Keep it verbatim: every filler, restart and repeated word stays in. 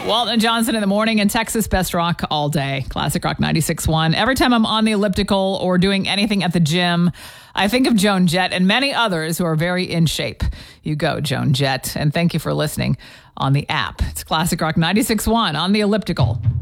Walton and Johnson in the morning and Texas Best Rock all day. Classic Rock ninety-six point one. Every time I'm on the elliptical or doing anything at the gym, I think of Joan Jett and many others who are very in shape. You go, Joan Jett. And thank you for listening on the app. It's Classic Rock ninety-six point one on the elliptical.